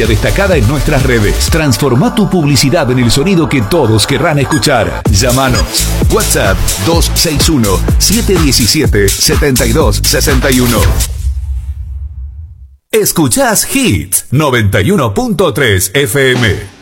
presencia destacada en nuestras redes. Transforma tu publicidad en el sonido que todos querrán escuchar. Llámanos. WhatsApp 261-717-7261. Escuchás Hits 91.3 FM.